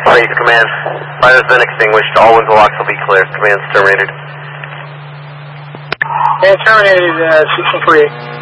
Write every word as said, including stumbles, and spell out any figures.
forty-eight to command. Fire's been extinguished. All window locks will be clear. Command's terminated. And terminated, uh, sixteen forty-eight.